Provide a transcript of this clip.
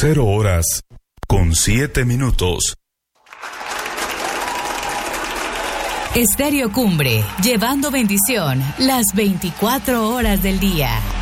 0:07. Estéreo Cumbre, llevando bendición las 24 horas del día.